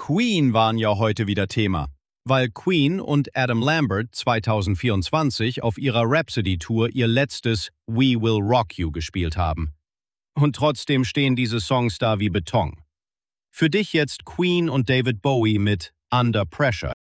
Queen waren ja heute wieder Thema, weil Queen und Adam Lambert 2024 auf ihrer Rhapsody-Tour ihr letztes We Will Rock You gespielt haben. Und trotzdem stehen diese Songs da wie Beton. Für dich jetzt Queen und David Bowie mit Under Pressure.